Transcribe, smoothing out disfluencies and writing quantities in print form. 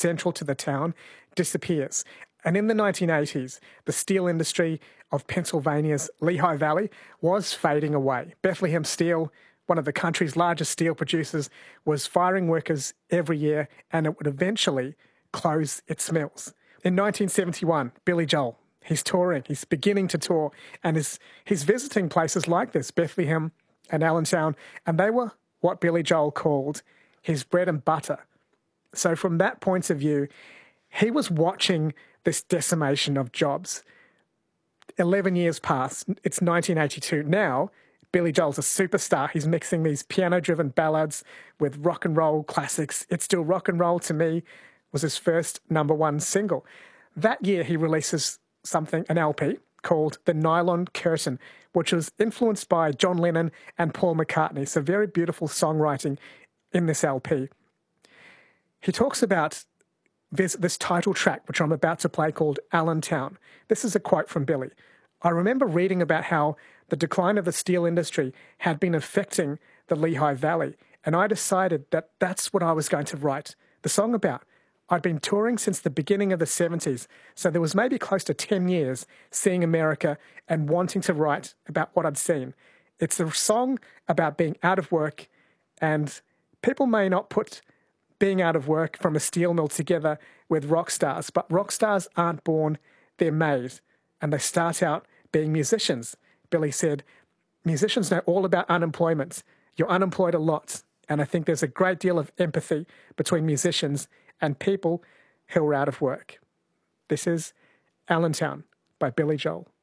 central to the town, disappears. And in the 1980s, the steel industry of Pennsylvania's Lehigh Valley was fading away. Bethlehem Steel, one of the country's largest steel producers, was firing workers every year, and it would eventually close its mills. In 1971, Billy Joel, he's touring, he's beginning to tour, and he's visiting places like this, Bethlehem and Allentown, and they were what Billy Joel called his bread and butter. So from that point of view, he was watching this decimation of jobs. 11 years pass. It's 1982. Now, Billy Joel's a superstar. He's mixing these piano-driven ballads with rock and roll classics. It's Still Rock and Roll to Me was his first #1 single. That year, he releases an LP called The Nylon Curtain, which was influenced by John Lennon and Paul McCartney. So very beautiful songwriting in this LP. He talks about this title track, which I'm about to play, called Allentown. This is a quote from Billy. I remember reading about how the decline of the steel industry had been affecting the Lehigh Valley, and I decided that that's what I was going to write the song about. I'd been touring since the beginning of the 70s, so there was maybe close to 10 years seeing America and wanting to write about what I'd seen. It's a song about being out of work, and people may not put being out of work from a steel mill together with rock stars, but rock stars aren't born, they're made, and they start out being musicians. Billy said, musicians know all about unemployment. You're unemployed a lot, and I think there's a great deal of empathy between musicians and people who are out of work. This is Allentown by Billy Joel.